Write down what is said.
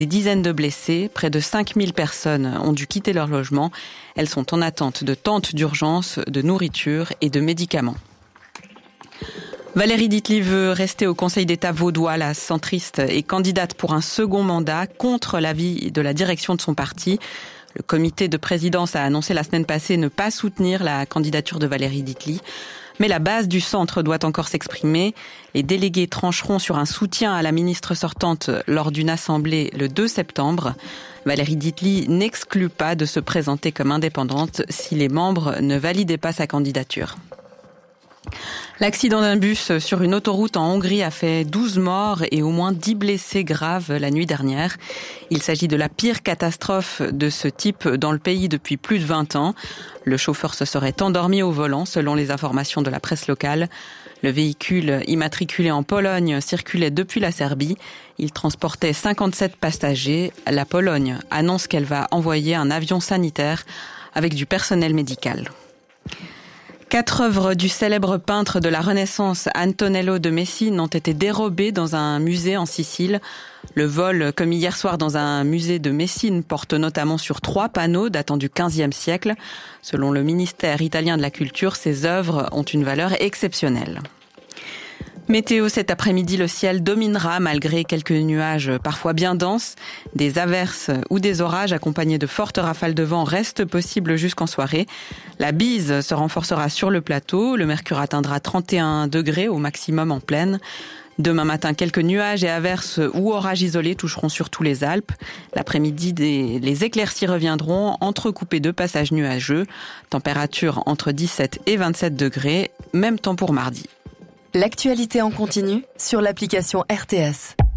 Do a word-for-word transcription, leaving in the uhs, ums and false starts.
Des dizaines de blessés, près de cinq mille personnes ont dû quitter leur logement. Elles sont en attente de tentes d'urgence, de nourriture et de médicaments. Valérie Ditely veut rester au Conseil d'État vaudois. La centriste est candidate pour un second mandat contre l'avis de la direction de son parti. Le comité de présidence a annoncé la semaine passée ne pas soutenir la candidature de Valérie Ditely. Mais la base du centre doit encore s'exprimer. Les délégués trancheront sur un soutien à la ministre sortante lors d'une assemblée le deux septembre. Valérie Ditely n'exclut pas de se présenter comme indépendante si les membres ne validaient pas sa candidature. L'accident d'un bus sur une autoroute en Hongrie a fait douze morts et au moins dix blessés graves la nuit dernière. Il s'agit de la pire catastrophe de ce type dans le pays depuis plus de vingt ans. Le chauffeur se serait endormi au volant, selon les informations de la presse locale. Le véhicule immatriculé en Pologne circulait depuis la Serbie. Il transportait cinquante-sept passagers. La Pologne annonce qu'elle va envoyer un avion sanitaire avec du personnel médical. Quatre œuvres du célèbre peintre de la Renaissance Antonello de Messine ont été dérobées dans un musée en Sicile. Le vol, comme hier soir dans un musée de Messine, porte notamment sur trois panneaux datant du quinzième siècle. Selon le ministère italien de la Culture, ces œuvres ont une valeur exceptionnelle. Météo cet après-midi, le ciel dominera malgré quelques nuages parfois bien denses. Des averses ou des orages accompagnés de fortes rafales de vent restent possibles jusqu'en soirée. La bise se renforcera sur le plateau. Le mercure atteindra trente et un degrés au maximum en plaine. Demain matin, quelques nuages et averses ou orages isolés toucheront surtout les Alpes. L'après-midi, des, les éclaircies reviendront, entrecoupées de passages nuageux. Température entre dix-sept et vingt-sept degrés, même temps pour mardi. L'actualité en continu sur l'application R T S.